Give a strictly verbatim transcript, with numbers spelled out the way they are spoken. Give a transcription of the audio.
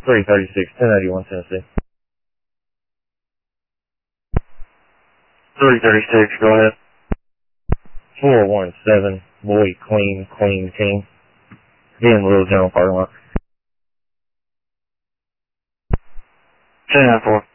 three thirty-six, ten eighty-one Tennessee. three thirty-six, go ahead. four one seven, boy, queen, queen, king. In Little General parking lot. ten nine four.